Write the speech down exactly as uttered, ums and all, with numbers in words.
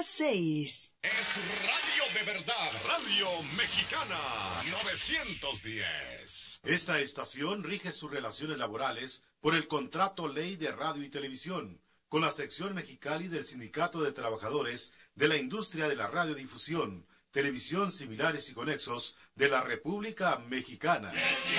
las seis. Es radio de verdad, Radio Mexicana novecientos diez. Esta estación rige sus relaciones laborales por el Contrato Ley de Radio y Televisión, con la sección Mexicali del Sindicato de Trabajadores de la Industria de la Radiodifusión, Televisión Similares y Conexos de la República Mexicana.